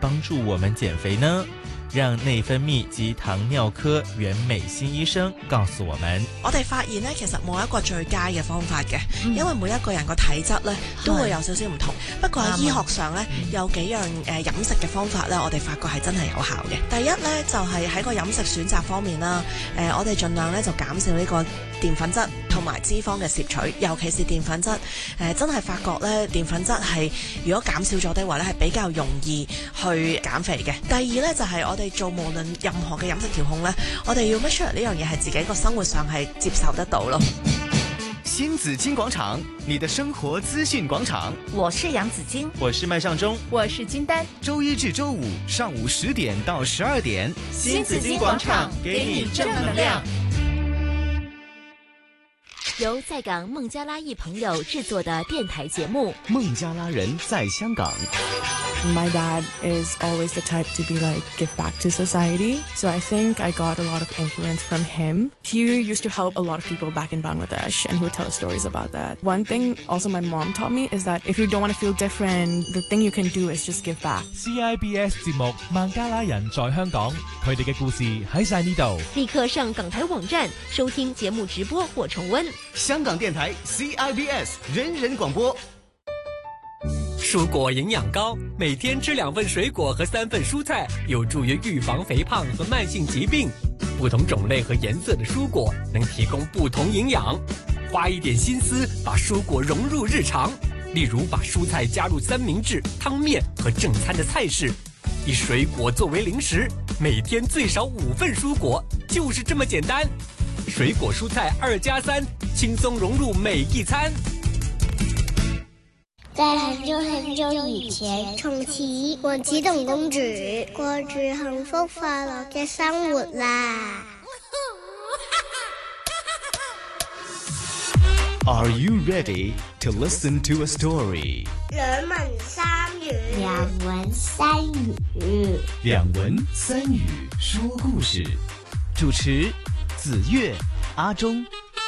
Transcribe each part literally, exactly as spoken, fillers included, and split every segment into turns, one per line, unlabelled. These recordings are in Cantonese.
帮助我们减肥呢？让內分泌及糖尿科袁美欣醫生告訴我們，
我哋發現咧，其實冇一個最佳嘅方法嘅，嗯、因為每一個人個體質咧都會有少少唔同。不過喺醫學上咧，嗯、有幾樣誒飲食嘅方法咧，我哋發覺係真係有效嘅。第一咧就係、是、喺個飲食選擇方面啦，誒、呃、我哋盡量咧就減少呢個澱粉質同埋脂肪嘅攝取，尤其是澱粉質。誒、呃、真係發覺咧澱粉質係如果減少咗的話咧，係比較容易去減肥嘅。第二咧就係、是、我哋做無論任何嘅飲食調控咧，我哋要 make sure 呢樣嘢係自己個生活上係接受得到咯。
新紫荊廣場，你的生活資訊廣場。
我是楊子矜，
我是麥尚中，
我是金丹。
周一至周五上午十點到十二點，
新紫荊廣場給你正能量。由在港孟加拉裔朋友製作的電台節目《
孟加拉人在香港》。
My dad is always the type to be like, give back to society. So I think I got a lot of influence from him. He used to help a lot of people back in Bangladesh and he would tell stories about that. One thing also my mom taught me is that if you don't want to feel different, the thing you can do is just give back.
C I B S 節目《孟加拉人在香港》，佢哋嘅故事喺晒呢度。
立刻上港台網站收聽節目直播或重溫。
香港電台 C I B S 人人廣播。
蔬果營養高，每天吃兩份水果和三份蔬菜，有助於預防肥胖和慢性疾病。不同種類和顏色的蔬果能提供不同營養，花一點心思把蔬果融入日常。例如把蔬菜加入三明治、湯麵和正餐的菜式，以水果作為零食，每天最少五份蔬果，就是這麼簡單。水果蔬菜二加三，輕鬆融入每一餐。
在很久很久以前，從此王子同公主過住幸福快樂嘅生活啦。
Are you ready to listen to a story?
兩文三語，
兩文三語，
兩文三語說故事。主持子越、阿忠。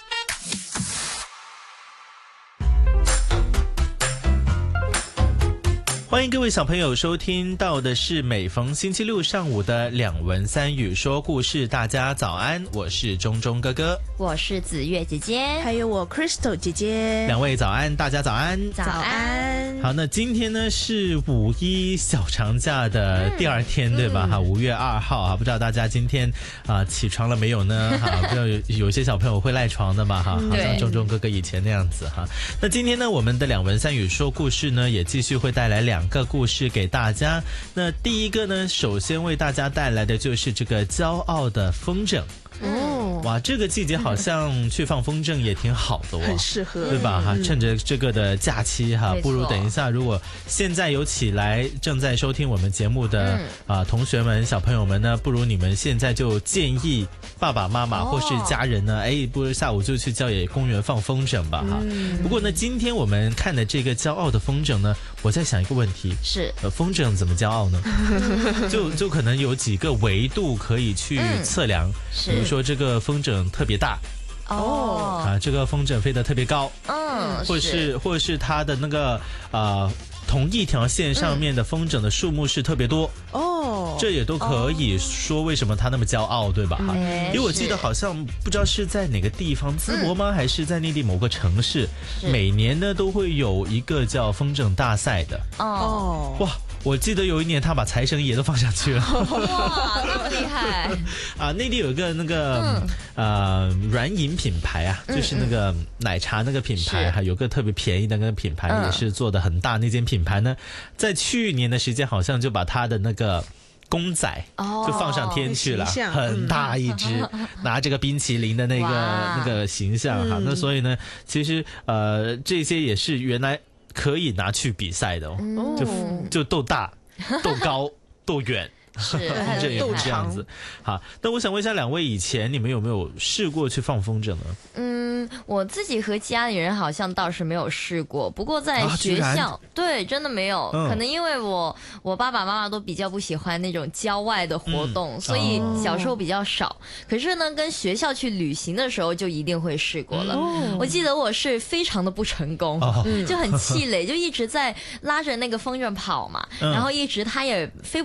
歡迎各位小朋友收聽到的是每逢星期六上午的兩文三語說故事。大家早安，我是中中哥哥，
我是子越姐姐，
還有我 Crystal 姐姐。
兩位早安，大家早安，
早安。
好，那今天呢是五一小長假的第二天，嗯、對吧？哈、嗯，五月二號啊，不知道大家今天啊、呃、起床了沒有呢？哈，不知道有有些小朋友會賴床的嘛？哈，好像中中哥哥以前那樣子哈。那今天呢，我們的兩文三語說故事呢，也繼續會帶來兩個故事給大家。那第一個呢，首先為大家帶來的就是這個驕傲的風箏。哦，哇，這個季節好像去放風箏也挺好的哦，
很適合，
對吧？哈、嗯，趁着這個的假期哈，不如等一下，如果現在有起來正在收聽我們節目的、嗯、啊同學們、小朋友們呢，不如你們現在就建議爸爸媽媽或是家人呢，哎、哦，不如下午就去郊野公園放風箏吧，哈、嗯。不過呢，今天我們看的這個驕傲的風箏呢，我在想一個問題，
是，
呃，風箏怎麼驕傲呢？就就可能有幾個維度可以去測量，嗯、是。比如說這個風箏特別大，哦，啊，這個風箏飛得特別高，嗯，或是，是或是它的那個啊、呃、同一條線上面的風箏的數目是特別多，哦、嗯，這也都可以說為什麼它那麼驕傲，對吧？哈、嗯，因為我記得好像不知道是在哪個地方，淄博嗎？還是在內地某個城市，每年呢都會有一個叫風箏大賽的，哦，哇。我記得有一年他把財神爺都放上去了，
哇，那麼厲害
啊！內地有一個那個、嗯、呃軟飲品牌啊，就是那個奶茶那個品牌，還有個特別便宜的那個品牌，也是做得很大。那間品牌呢，在去年的時間好像就把他的那個公仔就放上天去了，哦、很大一隻，拿這個冰淇淋的那個那個形象哈。那所以呢，其實呃這些也是原來可以拿去比賽的哦，嗯、就就鬥大、鬥高、鬥遠，風箏也是這樣子。好，那我想問一下兩位，以前你們有沒有試過去放風箏呢？
嗯，我自己和家裡人好像倒是沒有試過，不過在學校，啊、對，真的沒有、嗯。可能因為我我爸爸媽媽都比較不喜歡那種郊外的活動、嗯，所以小時候比較少、哦。可是呢，跟學校去旅行的時候就一定會試過了。嗯、我記得我是非常的不成功，哦、就很氣餒，就一直在拉着那個風箏跑嘛，嗯、然後一直他也飛